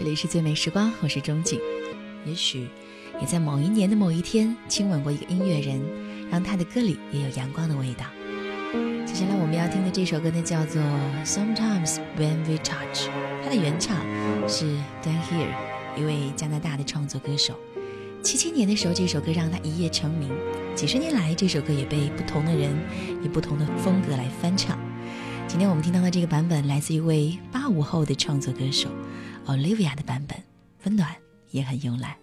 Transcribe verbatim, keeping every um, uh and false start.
这里是最美时光，我是钟景。也许也在某一年的某一天亲吻过一个音乐人，让他的歌里也有阳光的味道。接下来我们要听的这首歌呢，叫做 Sometimes When We Touch， 它的原唱是 Dan Hill， 一位加拿大的创作歌手。七七年的时候，这首歌让他一夜成名，几十年来这首歌也被不同的人以不同的风格来翻唱。今天我们听到的这个版本来自一位八五后的创作歌手 Olivia 的版本，温暖也很慵懒。